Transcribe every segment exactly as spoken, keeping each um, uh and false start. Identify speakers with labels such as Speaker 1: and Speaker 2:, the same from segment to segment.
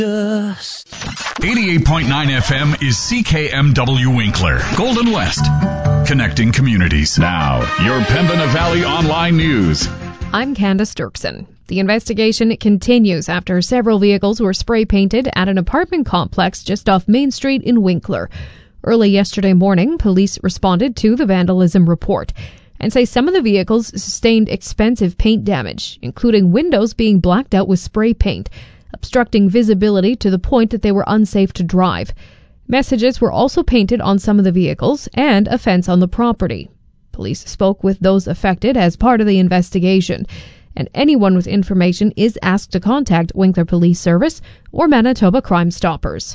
Speaker 1: eighty-eight point nine F M is C K M W Winkler, Golden West, connecting communities. Now, your Pembina Valley Online News.
Speaker 2: I'm Candace Dirksen. The investigation continues after several vehicles were spray-painted at an apartment complex just off Main Street in Winkler. Early yesterday morning, police responded to the vandalism report and say some of the vehicles sustained expensive paint damage, including windows being blacked out with spray paint, obstructing visibility to the point that they were unsafe to drive. Messages were also painted on some of the vehicles and a fence on the property. Police spoke with those affected as part of the investigation, and anyone with information is asked to contact Winkler Police Service or Manitoba Crime Stoppers.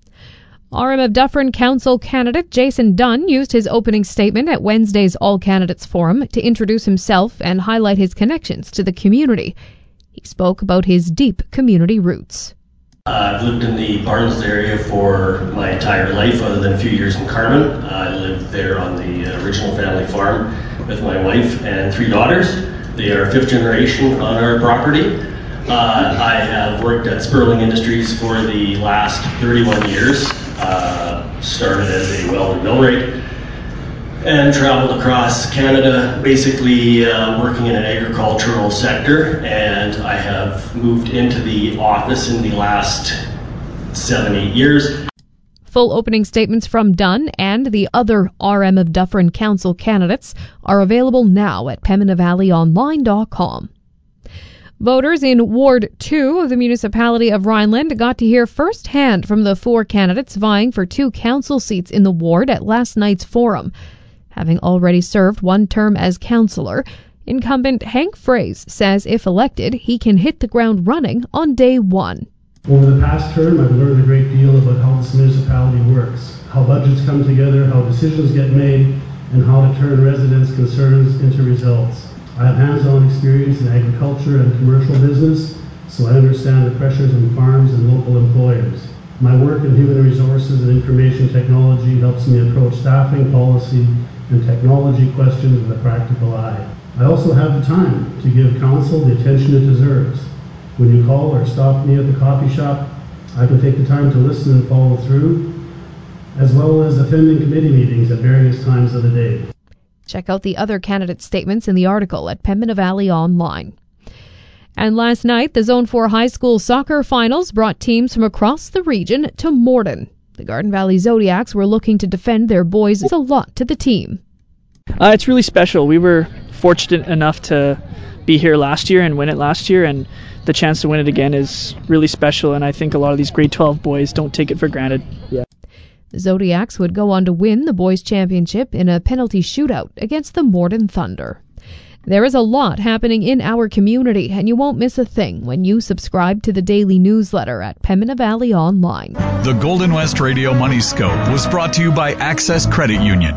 Speaker 2: R M of Dufferin Council candidate Jason Dunn used his opening statement at Wednesday's All Candidates Forum to introduce himself and highlight his connections to the community. He spoke about his deep community roots.
Speaker 3: Uh, I've lived in the Barnes area for my entire life, other than a few years in Carmen. Uh, I lived there on the original family farm with my wife and three daughters. They are fifth generation on our property. Uh, I have worked at Sperling Industries for the last thirty-one years. Uh, started as a welder millwright and traveled across Canada, basically uh, working in an agricultural sector, and I have moved into the office in the last seven, eight years.
Speaker 2: Full opening statements from Dunn and the other R M of Dufferin Council candidates are available now at pembina valley online dot com. Voters in Ward two of the municipality of Rhineland got to hear firsthand from the four candidates vying for two council seats in the ward at last night's forum. Having already served one term as councillor, incumbent Hank Fraze says if elected, he can hit the ground running on day one.
Speaker 4: Over the past term, I've learned a great deal about how this municipality works, how budgets come together, how decisions get made, and how to turn residents' concerns into results. I have hands-on experience in agriculture and commercial business, so I understand the pressures on farms and local employers. My work in human resources and information technology helps me approach staffing, policy, and technology questions with a practical eye. I also have the time to give council the attention it deserves. When you call or stop me at the coffee shop, I can take the time to listen and follow through, as well as attending committee meetings at various times of the day.
Speaker 2: Check out the other candidate statements in the article at Pembina Valley Online. And last night, the Zone four high school soccer finals brought teams from across the region to Morden. The Garden Valley Zodiacs were looking to defend their boys. It's a lot to the team.
Speaker 5: Uh, it's really special. We were fortunate enough to be here last year and win it last year, and the chance to win it again is really special, and I think a lot of these grade twelve boys don't take it for granted. Yeah.
Speaker 2: The Zodiacs would go on to win the boys' championship in a penalty shootout against the Morden Thunder. There is a lot happening in our community, and you won't miss a thing when you subscribe to the daily newsletter at Pembina Valley Online.
Speaker 1: The Golden West Radio Money Scope was brought to you by Access Credit Union.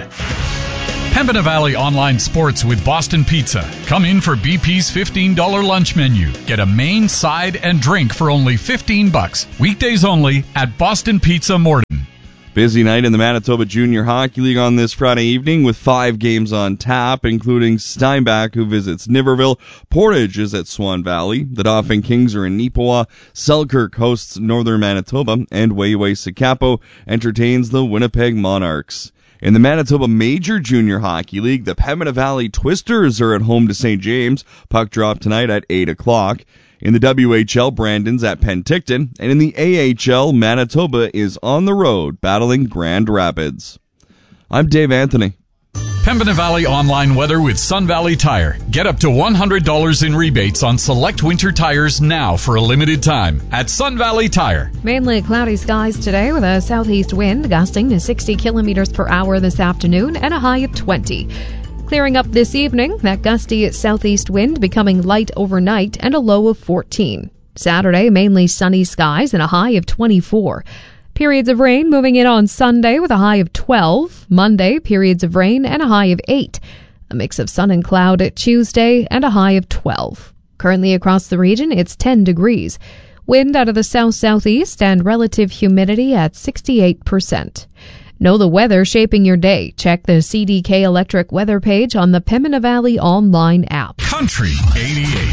Speaker 1: Pembina Valley Online Sports with Boston Pizza. Come in for B P's fifteen dollars lunch menu. Get a main, side, and drink for only fifteen bucks. Weekdays only at Boston Pizza Morden.
Speaker 6: Busy night in the Manitoba Junior Hockey League on this Friday evening with five games on tap, including Steinbach, who visits Niverville. Portage is at Swan Valley. The Dauphin Kings are in Neepawa. Selkirk hosts Northern Manitoba, and Wayway-Sikapo entertains the Winnipeg Monarchs. In the Manitoba Major Junior Hockey League, the Pembina Valley Twisters are at home to Saint James. Puck drop tonight at eight o'clock. In the W H L, Brandon's at Penticton, and in the A H L, Manitoba is on the road battling Grand Rapids. I'm Dave Anthony.
Speaker 1: Pembina Valley Online weather with Sun Valley Tire. Get up to one hundred dollars in rebates on select winter tires now for a limited time at Sun Valley Tire.
Speaker 2: Mainly cloudy skies today with a southeast wind gusting to sixty kilometers per hour this afternoon and a high of twenty. Clearing up this evening, that gusty southeast wind becoming light overnight and a low of fourteen. Saturday, mainly sunny skies and a high of twenty-four. Periods of rain moving in on Sunday with a high of twelve. Monday, periods of rain and a high of eight. A mix of sun and cloud at Tuesday and a high of twelve. Currently across the region, it's ten degrees. Wind out of the south-southeast and relative humidity at sixty-eight percent. Know the weather shaping your day. Check the C D K Electric weather page on the Pembina Valley Online app.
Speaker 1: Country eighty-eight.